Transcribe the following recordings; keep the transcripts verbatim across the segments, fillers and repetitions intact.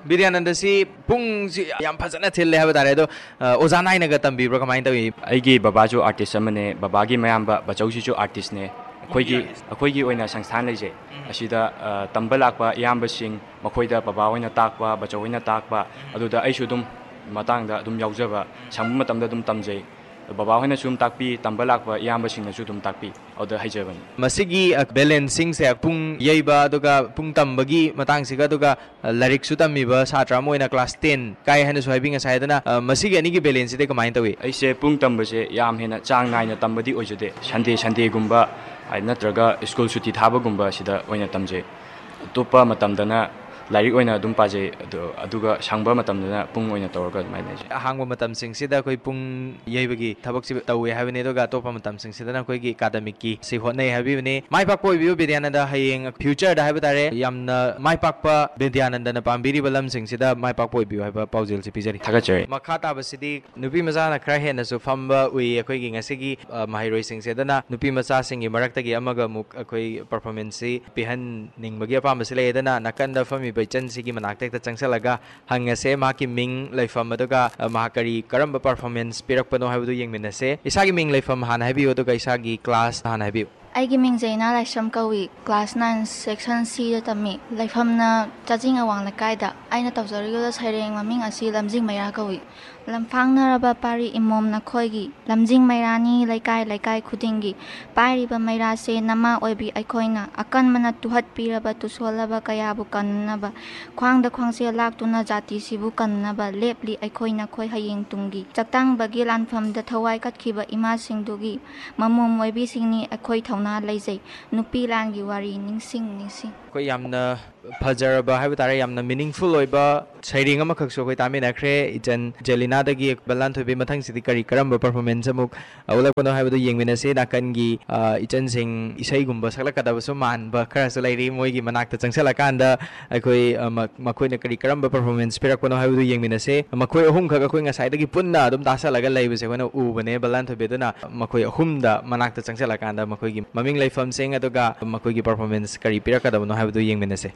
Vidyananda si pung si yam phajana thil le haba tare do oza nai naga tambibro kamai tawi aigi babajo artist amane babagi mayamba bachausi jo artist ne akoigi akoigi oina sangsthan leje asida tamba lakpa iyamba sing makoida baba oina takpa bachau oina takpa aduda aishu dum matangda dum yaujaba sangbu matamda dum tamjai baba hoina sum takpi tamba lakpa iyamba singna su dum takpi oda haijabani masigi balancing se pung yeiba aduga pung tambagi matang siga aduga lyric su tamiba satra moina class ten kai hanu so haibing asaidana masigi ani gi balance de kamai tawi aise pung tamba se yam hena chang naina tambadi ojade sunday sunday gumba ai natraga school suti thaba gumba sida oina tamje topa matamdana like ओइना दुम पाजे अदुगा सांगबा मतमदना पुंग ओइना तौरगा माइ नेजे हांगबा मतम सिंगसिदा कोइ पुंग येबगी थबक सि तौवे हाबने दोगा तोपा मतम सिंगसिदा कोइगी academic की सि होनै हाबिबने माइ पाक पोइबियो विद्यानंद हयेंग फ्यूचर दा हाबा तारे यामना माइ पाकपा विद्यानंद न पाम्बिरि बलम सिंगसिदा माइ पाक पोइबियो हाबा पाउजेल सि पिजरी थागचरे मखा ताबसिदि नुपि मजा न खरा हेन सु फम्बा उइ अखोइगी ngasiगी माहिरोइ सिंगसेदना नुपि मचा सिंगी मरक्तगी अमगा मुक अखोइ परफॉर्मेंस सि पिहन निंगबगी अपामसि लेदना नकंदा फमी बैचन सिगी मनाक्तेक चंगसलगा हंगसे माकी मिंग लैफम अदुगा माकरी करम परफॉर्मेंस पिरकपनो हाबदु यंगमिनसे इसागी मिंग लैफम हान हाबियो अदुगा इसागी क्लास हान हाबियो आइगी मिंग जैना लाइसम कवी class nine section see the तमी लैफमना चाजिंग अवांग लकाइदा आइना तवजरियो सैरेंग ममिंग असि लमजिंग मैरा कवी लमफांगनरबा पारी इमोम नखोइगी लमजिंग मैरानी लैकाय लैकाय खुदिंगी पारिबा मैरा से नमा ओइबी अखोइना अकनमना तुहत पिरबा तुसोलबा कयाबु कन्नबा ख्वांग द ख्वांगसे लाक्तुना जाति सिबु कन्नबा लेपली अखोइना खोइ हयेंग तुंगी चक्तांग बगी लानफम द थवाई कटखिबा इमा सिंगदुगी ममोम ओइबी सिंगनी अखोइ थौना लैजै नुपी लांगी वारी निंसिंग निंसिंग कोइ यामना फजरबा हाबा तारे यामना मीनिंगफुल ओइबा सैरिंग अमा खक्सो कोइ तामिनाख्रे इजन जेलिना दगी बलान थोबे मथंग सिदि करी करम परफॉर्मेंस अमुक अवलपनो हाबदु यंगमिनसे नाकनगी इजन सिंग इसै गुंबा सकलकदबसु मानबा खरसु लैरि मोइगी मनाक्ता चंगसला कांदा अखोइ मखोइना करी करम परफॉर्मेंस पिरकपनो हाबदु यंगमिनसे मखोइ अहुम खग अखोइ ngसाइदगी पुन्ना अदुम तासलगा लैबसे कोना उबने बलान थोबेदना मखोइ अहुमदा मनाक्ता चंगसला कांदा मखोइगी ममिंग लैफम सिंग अदुगा मखोइगी परफॉर्मेंस करी पिरकदबनो हाबदु यंगमिनसे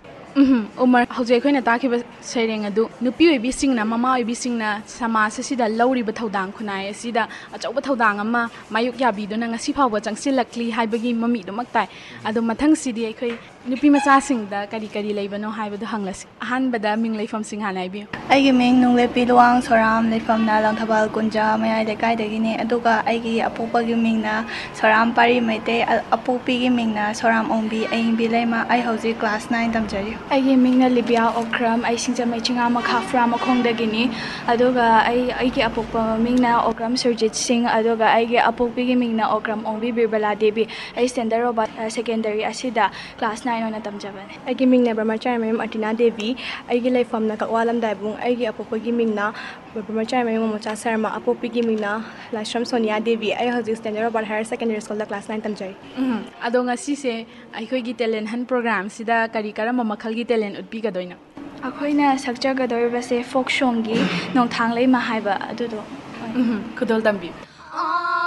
उमर हौजे अखोइना ताखिबा सैरेंग अदु नुपी ओइबी सिंगना ममा ओइबी सिंगना समाज असिदा लौरिबा थौदांग खुनाय असिदा अचौबा थौदांग अमा मायुक याबीदुना ngasi फावबा चंगसिलक्ली हाइबगी ममी दुमक्ताय अदु मथंग सिदि अखोइ नुपी मचा सिंगदा करी करी लैबनो हाइबदु हंगलसि अहानबदा मिंग लैफम सिंग हानाइबि आइगी मिंग नुंगलेपि लुवांग सोराम लैफमना लंथबाल कुंजा मयाइ लेकाइदगिने अदुगा आइगी अपोपगी मिंगना सोराम पारी मैते अपोपीगी मिंगना सोराम ओंबी आइंबी लैमा आइ हौजे क्लास नाइन तमजरी आइगी मिंगना लिबिया ओक्रम आइ सिंजा मैचिंगा मखाफ्रा मखोंदगिनी अदुगा आइ आइगी अपोप मिंगना ओक्रम सुरजित सिंह अदुगा आइगी अपोपीगी मिंगना ओक्रम ओंबी बिरबला देवी आइ स्टैंडर्ड रोबा सेकेंडरी असिदा क्लास नाइन ओना तमजबने आइगी मिंगना ब्रह्मचारी मैम अर्टिना देवी आइगी लैफमना कक्वालम दाइबुंग आइगी अपोपगी मिंगना ब्रह्मचारी मैम मोचा शर्मा अपोपगी मिंगना लाइश्रम सोनिया देवी आइ हजि स्टैंडर्ड रोबा हायर सेकेंडरी स्कूल दा क्लास नाइन तमजरी अदो ngasi se अखोइगी टैलेंट हन प्रोग्राम सिदा करी करम मखलगी टैलेंट उद्बीगदोइना अखोइना सक्चगदोइबसे फोक सॉन्ग गी नोंथांग लै माहाइबा अदुदो खुदोल तंबी